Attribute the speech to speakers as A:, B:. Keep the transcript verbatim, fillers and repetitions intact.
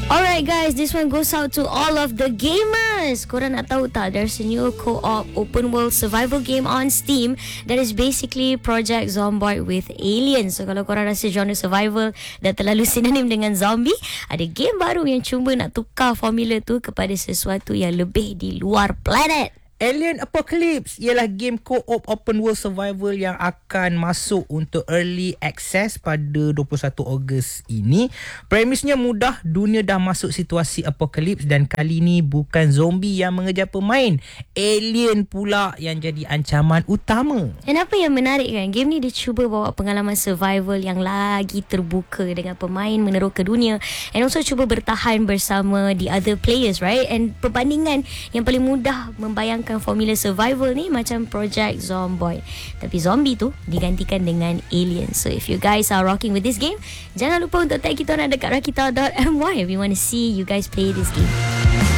A: Alright guys, this one goes out to all of the gamers. Korang nak tahu tak, there's a new co-op open world survival game on Steam that is basically Project Zomboid with aliens. So kalau korang rasa genre survival dah terlalu sinonim dengan zombie, ada game baru yang cuba nak tukar formula tu kepada sesuatu yang lebih di luar planet.
B: Alien Apocalypse ialah game co-op open world survival yang akan masuk untuk early access pada dua puluh satu Ogos ini. Premisnya mudah, dunia dah masuk situasi apocalypse dan kali ni bukan zombie yang mengejar pemain, alien pula yang jadi ancaman utama.
A: Dan apa yang menarik kan, game ni dia cuba bawa pengalaman survival yang lagi terbuka dengan pemain meneroka dunia, and also cuba bertahan bersama the other players, right? And perbandingan yang paling mudah membayangkan formula survival ni macam Project Zomboid, tapi zombie tu digantikan dengan alien. So if you guys are rocking with this game, jangan lupa untuk tag kita orang dekat rakita dot my if you want to see you guys play this game.